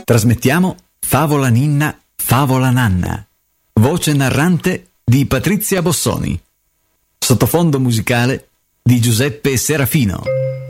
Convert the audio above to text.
Trasmettiamo Favola Ninna, Favola Nanna. Voce narrante di Patrizia Bossoni. Sottofondo musicale di Giuseppe Serafino.